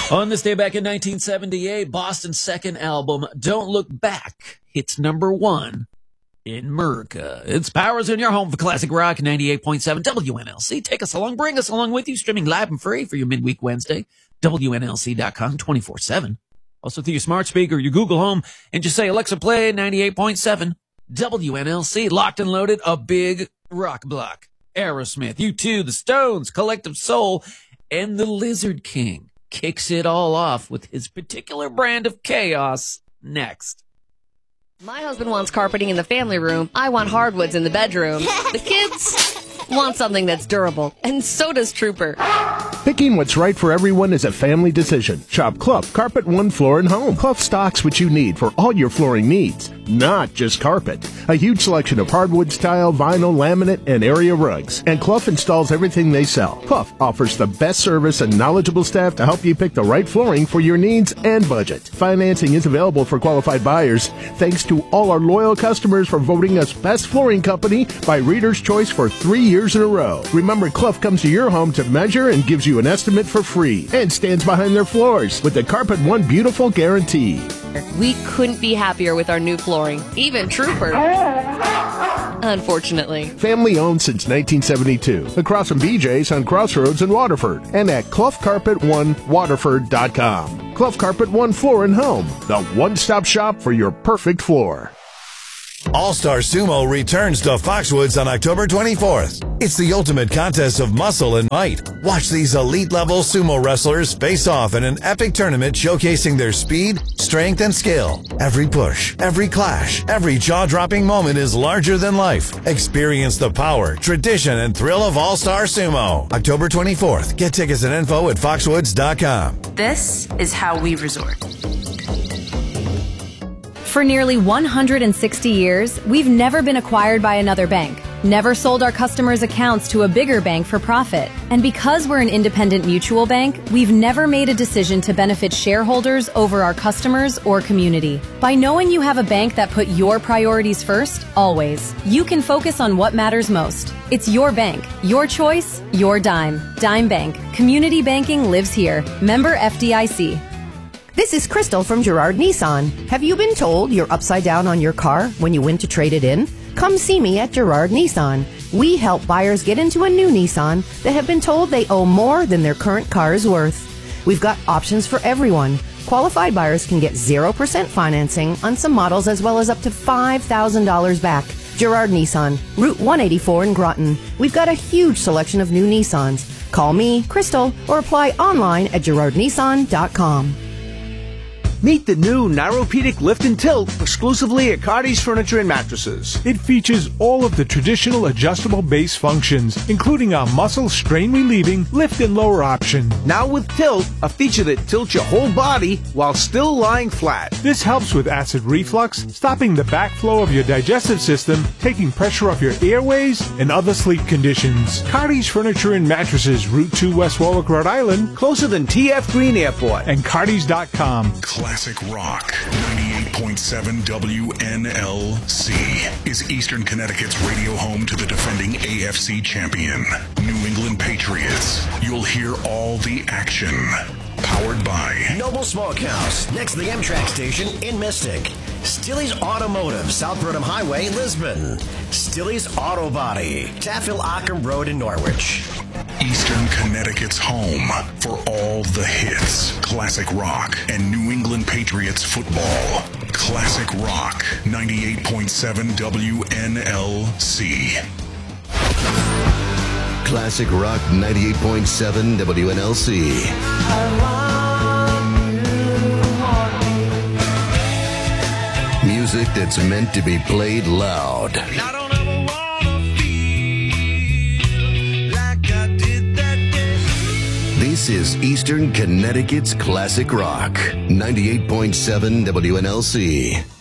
On this day back in 1978, Boston's second album, Don't Look Back, hits #1 in America. It's Powers in your home for classic rock, 98.7 WNLC. Take us along, bring us along with you, streaming live and free for your midweek Wednesday, WNLC.com, 24/7. Also through your smart speaker, your Google Home, and just say, Alexa, play 98.7 WNLC. Locked and loaded, a big rock block. Aerosmith, U2, The Stones, Collective Soul, and the Lizard King kicks it all off with his particular brand of chaos next. My husband wants carpeting in the family room. I want hardwoods in the bedroom. The kids want something that's durable, and so does Trooper. Picking what's right for everyone is a family decision. Shop Clough Carpet One Floor and Home. Clough stocks what you need for all your flooring needs, not just carpet. A huge selection of hardwood, tile, vinyl, laminate, and area rugs. And Clough installs everything they sell. Clough offers the best service and knowledgeable staff to help you pick the right flooring for your needs and budget. Financing is available for qualified buyers. Thanks to all our loyal customers for voting us Best Flooring Company by Reader's Choice for 3 years in a row. Remember, Clough comes to your home to measure and gives you an estimate for free and stands behind their floors with the Carpet One Beautiful Guarantee. We couldn't be happier with our new flooring, even Trooper. Unfortunately. Family owned since 1972. Across from BJ's on Crossroads in Waterford and at CloughCarpet1Waterford.com. Clough Carpet One Floor and Home, the one-stop shop for your perfect floor. All-Star Sumo returns to Foxwoods on October 24th. It's the ultimate contest of muscle and might. Watch these elite-level sumo wrestlers face off in an epic tournament showcasing their speed, strength, and skill. Every push, every clash, every jaw-dropping moment is larger than life. Experience the power, tradition, and thrill of All-Star Sumo. October 24th. Get tickets and info at foxwoods.com. This is how we resort. For nearly 160 years, we've never been acquired by another bank, never sold our customers' accounts to a bigger bank for profit. And because we're an independent mutual bank, we've never made a decision to benefit shareholders over our customers or community. By knowing you have a bank that put your priorities first, always, you can focus on what matters most. It's your bank, your choice, your dime. Dime Bank. Community banking lives here. Member FDIC. This is Crystal from Girard Nissan. Have you been told you're upside down on your car when you went to trade it in? Come see me at Girard Nissan. We help buyers get into a new Nissan that have been told they owe more than their current car is worth. We've got options for everyone. Qualified buyers can get 0% financing on some models as well as up to $5,000 back. Girard Nissan, Route 184 in Groton. We've got a huge selection of new Nissans. Call me, Crystal, or apply online at girardnissan.com. Meet the new Neuropedic Lift and Tilt exclusively at Cardi's Furniture and Mattresses. It features all of the traditional adjustable base functions, including our muscle strain relieving lift and lower option. Now with Tilt, a feature that tilts your whole body while still lying flat. This helps with acid reflux, stopping the backflow of your digestive system, taking pressure off your airways, and other sleep conditions. Cardi's Furniture and Mattresses, Route 2 West Warwick, Rhode Island, closer than TF Green Airport, and Cardis.com. Classic Rock 98.7 WNLC is Eastern Connecticut's radio home to the defending AFC champion, New England Patriots. You'll hear all the action. Powered by Noble Smokehouse, next to the Amtrak station in Mystic. Stilly's Automotive, South Burnham Highway, Lisbon. Stilly's Auto Body, Taffil Ockham Road in Norwich. Eastern Connecticut's home for all the hits. Classic Rock and New England Patriots football. Classic Rock 98.7 WNLC. Classic Rock 98.7 WNLC. Music that's meant to be played loud. This is Eastern Connecticut's Classic Rock 98.7 WNLC.